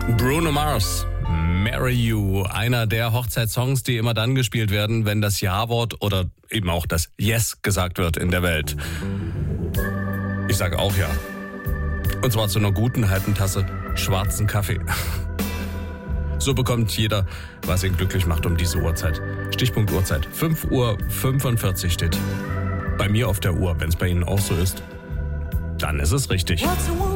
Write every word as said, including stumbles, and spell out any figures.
Bruno Mars, Marry You, einer der Hochzeitssongs, die immer dann gespielt werden, wenn das Ja-Wort oder eben auch das Yes gesagt wird in der Welt. Ich sage auch ja. Und zwar zu einer guten halben Tasse schwarzen Kaffee. So bekommt jeder, was ihn glücklich macht um diese Uhrzeit. Stichpunkt Uhrzeit, fünf Uhr fünfundvierzig steht bei mir auf der Uhr. Wenn es bei Ihnen auch so ist, dann ist es richtig.